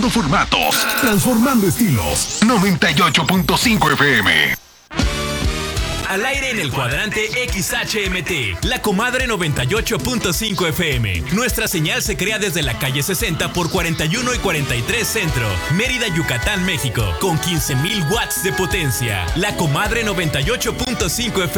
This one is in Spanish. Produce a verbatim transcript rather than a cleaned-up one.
Transformando formatos, transformando estilos. noventa y ocho punto cinco F M. Al aire en el cuadrante X H M T, La Comadre noventa y ocho punto cinco F M. Nuestra señal se crea desde la calle sesenta por cuarenta y uno y cuarenta y tres Centro, Mérida, Yucatán, México, con quince mil watts de potencia. La Comadre noventa y ocho punto cinco F M.